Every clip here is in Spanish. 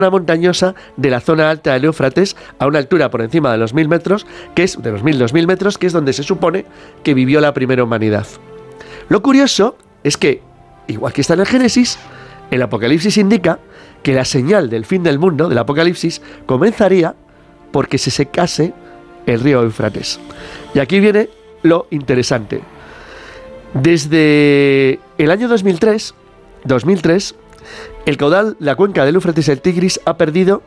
montañosa de la zona alta del Éufrates, a una altura por encima de los 1000 metros, que es de los 2000 metros, que es donde se supone que vivió la primera humanidad. Lo curioso es que, igual que está en el Génesis, el Apocalipsis indica que la señal del fin del mundo, del Apocalipsis, comenzaría porque se secase el río Éufrates. Y aquí viene lo interesante. Desde el año 2003, el caudal, la cuenca del Éufrates y el Tigris ha perdido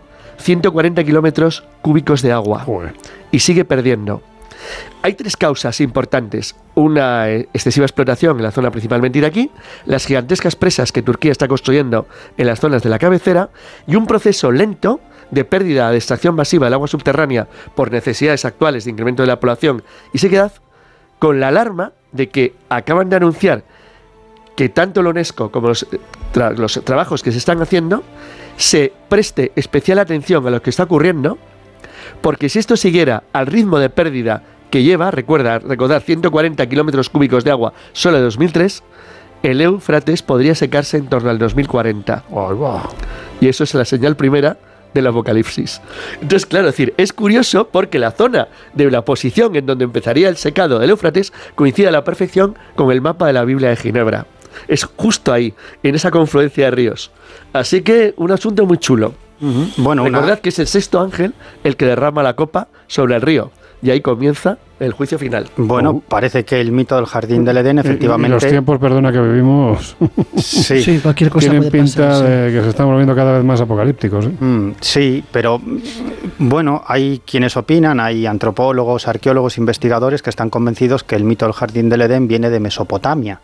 140 kilómetros cúbicos de agua. Joder. Y sigue perdiendo. Hay 3 causas importantes: una excesiva explotación en la zona principalmente iraquí, las gigantescas presas que Turquía está construyendo en las zonas de la cabecera y un proceso lento de pérdida de extracción masiva del agua subterránea por necesidades actuales de incremento de la población y sequedad, con la alarma de que acaban de anunciar que tanto la UNESCO como los trabajos que se están haciendo se preste especial atención a lo que está ocurriendo, porque si esto siguiera al ritmo de pérdida que lleva, recordar 140 kilómetros cúbicos de agua solo de 2003, el Éufrates podría secarse en torno al 2040. Ay, va. Y eso es la señal primera del Apocalipsis. Entonces, claro, es curioso porque la zona de la posición en donde empezaría el secado del Éufrates coincide a la perfección con el mapa de la Biblia de Ginebra. Es justo ahí, en esa confluencia de ríos. Así que un asunto muy chulo. Uh-huh. Bueno, recordad que es el sexto ángel el que derrama la copa sobre el río. Y ahí comienza el juicio final. Bueno, parece que el mito del jardín del Edén, efectivamente... En los tiempos, perdona, que vivimos... Sí, cualquier cosa tienen puede pinta pasar, de que se están volviendo cada vez más apocalípticos. Sí, pero bueno, hay quienes opinan, hay antropólogos, arqueólogos, investigadores que están convencidos que el mito del jardín del Edén viene de Mesopotamia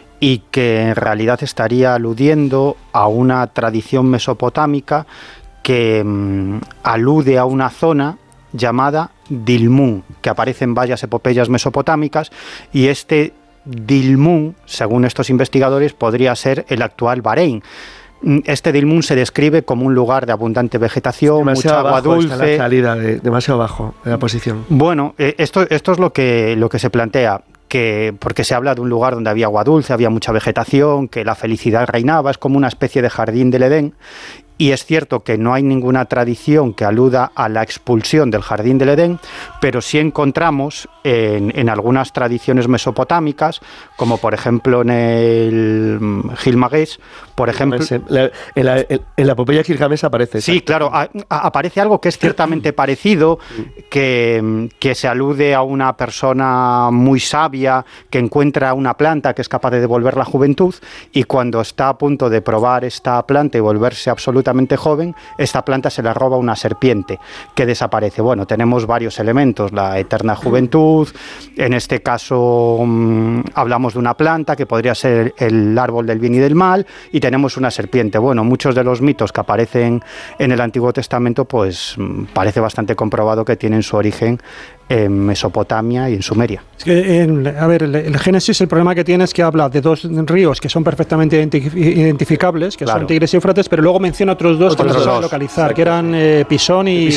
y que en realidad estaría aludiendo a una tradición mesopotámica que alude a una zona llamada Dilmun, que aparece en varias epopeyas mesopotámicas, y este Dilmun, según estos investigadores, podría ser el actual Bahrein. Este Dilmun se describe como un lugar de abundante vegetación, mucha agua dulce. Está la salida demasiado bajo de la posición. Bueno, esto es lo que se plantea. Porque se habla de un lugar donde había agua dulce, había mucha vegetación, que la felicidad reinaba, es como una especie de jardín del Edén. Y es cierto que no hay ninguna tradición que aluda a la expulsión del jardín del Edén, pero sí encontramos en algunas tradiciones mesopotámicas, como por ejemplo en el Gilgamesh, por ejemplo... En la epopeya Gilgamesh aparece. Sí, claro, aparece algo que es ciertamente parecido, que se alude a una persona muy sabia que encuentra una planta que es capaz de devolver la juventud, y cuando está a punto de probar esta planta y volverse absolutamente joven, esta planta se la roba una serpiente que desaparece. Bueno, tenemos varios elementos, la eterna juventud, en este caso hablamos de una planta que podría ser el árbol del bien y del mal, y tenemos una serpiente. Bueno, muchos de los mitos que aparecen en el Antiguo Testamento, pues parece bastante comprobado que tienen su origen en Mesopotamia y en Sumeria. Es que, el Génesis, el problema que tiene es que habla de 2 ríos que son perfectamente identificables, que son Tigris y Éufrates, pero luego menciona otros 2 que no se sabe localizar, que eran Pisón y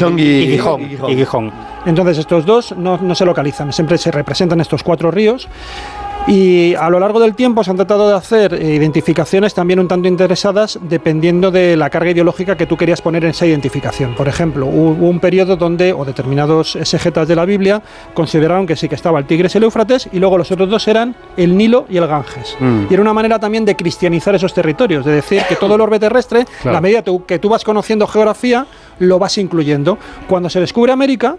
Gijón. Entonces estos 2 no se localizan, siempre se representan estos 4 ríos. Y a lo largo del tiempo se han tratado de hacer identificaciones también un tanto interesadas dependiendo de la carga ideológica que tú querías poner en esa identificación. Por ejemplo, hubo un periodo donde, o determinados exegetas de la Biblia, consideraron que sí que estaba el Tigris y el Éufrates, y luego los otros 2 eran el Nilo y el Ganges. Y era una manera también de cristianizar esos territorios, de decir que todo el orbe terrestre, a la medida que tú vas conociendo geografía, lo vas incluyendo. Cuando se descubre América,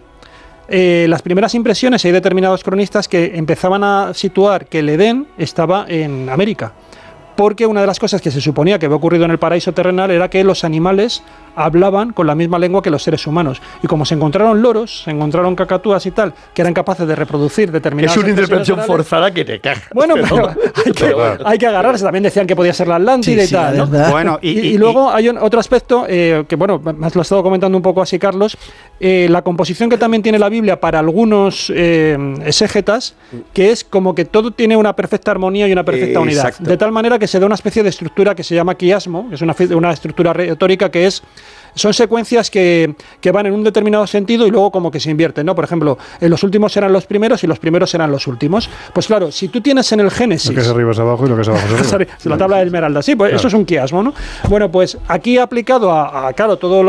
las primeras impresiones, hay determinados cronistas que empezaban a situar que el Edén estaba en América, porque una de las cosas que se suponía que había ocurrido en el paraíso terrenal era que los animales hablaban con la misma lengua que los seres humanos, y como se encontraron loros, se encontraron cacatúas y tal, que eran capaces de reproducir determinadas... Es una interpretación forzada que te caga. Bueno, pero hay que agarrarse. También decían que podía ser la Atlántida y tal, ¿no? Bueno, y luego hay otro aspecto que, bueno, más lo ha estado comentando un poco así Carlos, la composición que también tiene la Biblia para algunos exégetas, que es como que todo tiene una perfecta armonía y una perfecta unidad. Exacto. De tal manera que se da una especie de estructura que se llama quiasmo, que es una estructura retórica que son secuencias que van en un determinado sentido y luego como que se invierten, ¿no? Por ejemplo, los últimos serán los primeros y los primeros serán los últimos. Pues claro, si tú tienes en el Génesis... Lo que es arriba es abajo y lo que es abajo es arriba. La tabla de Esmeralda, sí, pues claro. Eso es un quiasmo, ¿no? Bueno, pues aquí aplicado a claro, todo